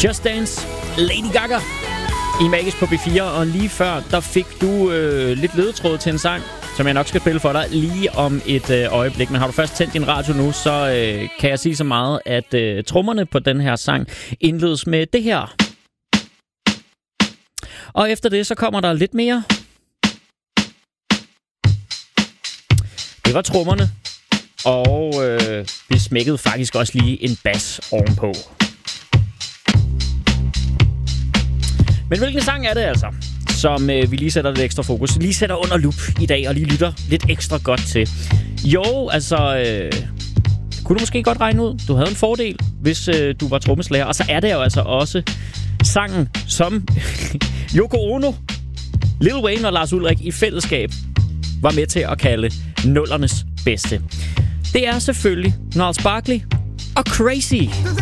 Just Dance, Lady Gaga i Magisk på B4. Og lige før, der fik du lidt ledetråd til en sang, som jeg nok skal spille for dig lige om et øjeblik. Men har du først tændt din radio nu, så kan jeg sige så meget, at trommerne på den her sang indledes med det her. Og efter det, så kommer der lidt mere. Det var trommerne. Og vi smækkede faktisk også lige en bas ovenpå. Men hvilken sang er det altså, som vi lige sætter lidt ekstra fokus, lige sætter under lup i dag og lige lytter lidt ekstra godt til? Jo, altså, kunne du måske godt regne ud, du havde en fordel, hvis du var trommeslager. Og så er det jo altså også sangen, som Yoko Ono, Lil Wayne og Lars Ulrik i fællesskab var med til at kalde nullernes bedste. Det er selvfølgelig Gnarls Barkley og Crazy.